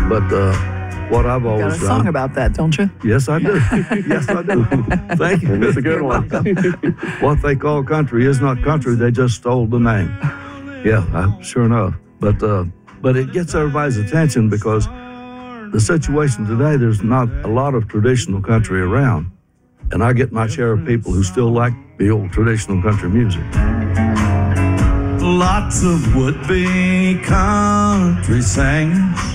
But what I've always Got a song about that, don't you? Yes, I do. Yes, I do. Thank you. It's a good one. What they call country is not country. They just stole the name. Yeah, sure enough. But it gets everybody's attention because the situation today, there's not a lot of traditional country around. And I get my share of people who still like the old traditional country music. Lots of would-be country singers